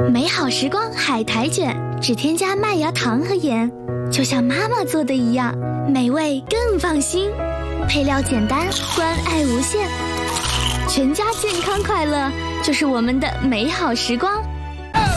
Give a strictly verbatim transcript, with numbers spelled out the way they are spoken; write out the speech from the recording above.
美好时光海苔卷，只添加麦芽糖和盐，就像妈妈做的一样，美味更放心。配料简单，关爱无限，全家健康快乐就是我们的美好时光。